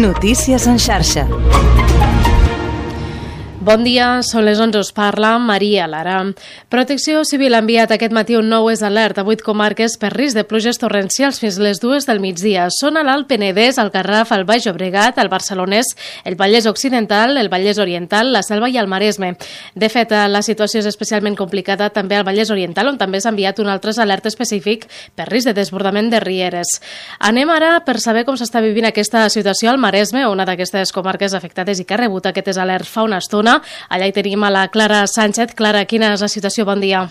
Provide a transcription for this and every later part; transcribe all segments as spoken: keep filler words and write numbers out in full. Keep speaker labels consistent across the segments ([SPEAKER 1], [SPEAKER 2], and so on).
[SPEAKER 1] Notícies en xarxa.
[SPEAKER 2] Bon dia, són les onze, us parla Maria Lara. Protecció Civil ha enviat aquest matí un nou alert a vuit comarques per risc de pluges torrencials fins les dues del migdia. Són a l'Alt Penedès, el Garraf, el Baix Llobregat, el Barcelonès, el Vallès Occidental, el Vallès Oriental, la Selva i el Maresme. De fet, la situació és especialment complicada també al Vallès Oriental, on també s'ha enviat un altre alert específic per risc de desbordament de rieres. Anem ara per saber com s'està vivint aquesta situació al Maresme, una d'aquestes comarques afectades i que ha rebut aquests alerts fa una estona. Allà hi tenim a la Clara Sánchez. Clara, quina és la situació? Bon dia.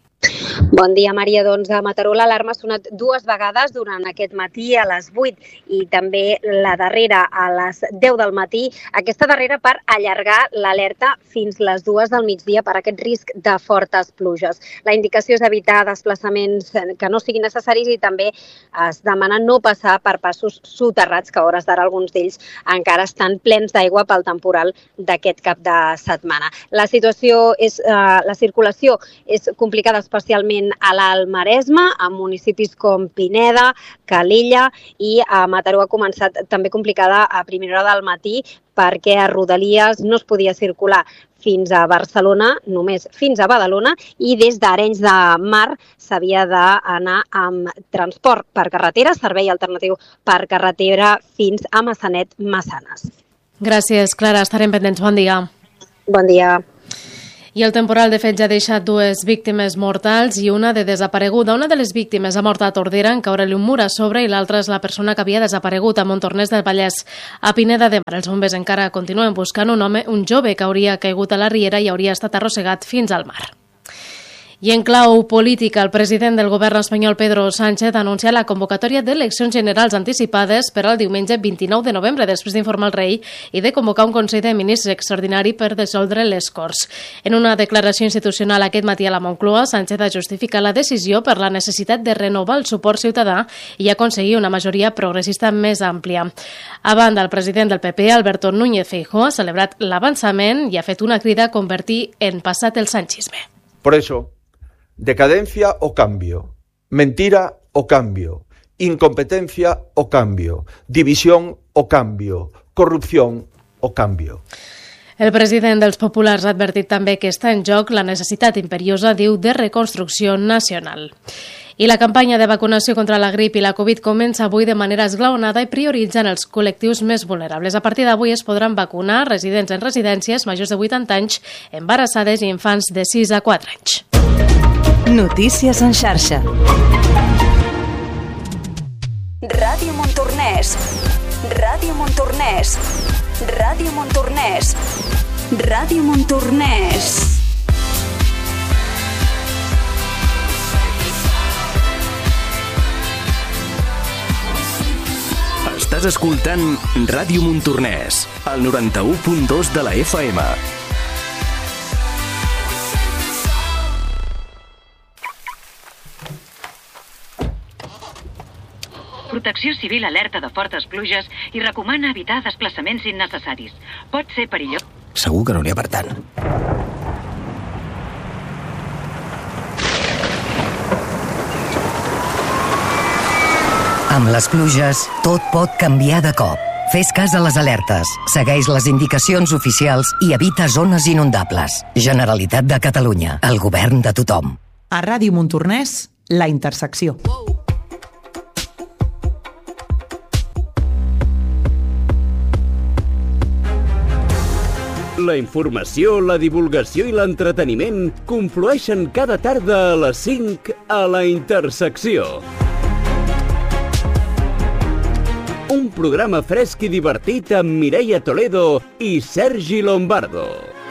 [SPEAKER 3] Bon dia, Maria. Doncs a Mataró l'alarma ha sonat dues vegades durant aquest matí a les vuit i també la darrera a les deu del matí. Aquesta darrera per allargar l'alerta fins les dues del migdia per aquest risc de fortes pluges. La indicació és evitar desplaçaments que no siguin necessaris i també es demana no passar per passos soterrats, que a hores d'ara alguns d'ells encara estan plens d'aigua pel temporal d'aquest cap de setmana. La situació és, eh, la circulació és complicada, especialment a l'Alt Maresme, a municipis com Pineda, Calella, i a Mataró ha començat també complicada a primera hora del matí perquè a Rodalies no es podia circular fins a Barcelona, només fins a Badalona, i des d'Arenys de Mar s'havia d'anar amb transport per carretera, servei alternatiu per carretera fins a Massanet-Massanes.
[SPEAKER 2] Gràcies, Clara. Estarem pendents. Bon dia.
[SPEAKER 3] Bon dia.
[SPEAKER 2] I el temporal, de fet, ja ha deixat dues víctimes mortals i una de desapareguda. Una de les víctimes ha mort a Tordera en caure-li un mur a sobre i l'altra és la persona que havia desaparegut a Montornès del Vallès. A Pineda de Mar, els bombers encara continuen buscant un home, un jove que hauria caigut a la riera i hauria estat arrossegat fins al mar. I en clau política, el president del govern espanyol, Pedro Sánchez, ha anunciat la convocatòria d'eleccions generals anticipades per al diumenge vint-i-nou de novembre, després d'informar el rei i de convocar un Consell de Ministres extraordinari per dissoldre les Corts. En una declaració institucional aquest matí a la Moncloa, Sánchez ha justificat la decisió per la necessitat de renovar el suport ciutadà i aconseguir una majoria progressista més àmplia. A banda, el president del P P, Alberto Núñez Feijóo, ha celebrat l'avançament i ha fet una crida a convertir en passat el sanchisme.
[SPEAKER 4] Por eso, decadencia o cambio, mentira o cambio, incompetencia o cambio, división o cambio, corrupción o cambio.
[SPEAKER 2] El president dels Populars ha advertit també que està en joc la necessitat imperiosa, diu, de reconstrucció nacional. I la campanya de vacunació contra la grip i la Covid comença avui de manera esglaonada i prioritzant els col·lectius més vulnerables. A partir d'avui es podran vacunar residents en residències, majors de vuitanta anys, embarassades i infants de sis a quatre anys.
[SPEAKER 1] Notícies en xarxa.
[SPEAKER 5] Ràdio Montornès. Ràdio Montornès. Ràdio Montornès. Ràdio Montornès.
[SPEAKER 6] Estàs escoltant Ràdio Montornès, al noranta-u punt dos de la F M.
[SPEAKER 7] Protecció Civil alerta de fortes pluges i recomana evitar desplaçaments innecessaris. Pot ser perillós.
[SPEAKER 6] Segur que no n'hi ha per tant.
[SPEAKER 8] Amb les pluges, tot pot canviar de cop. Fes cas a les alertes, segueix les indicacions oficials i evita zones inundables. Generalitat de Catalunya, el govern de tothom.
[SPEAKER 9] A Ràdio Montornès, La Intersecció.
[SPEAKER 10] La informació, la divulgació i l'entreteniment conflueixen cada tarda a les cinc a La Intersecció. Un programa fresc i divertit amb Mireia Toledo i Sergi Lombardo.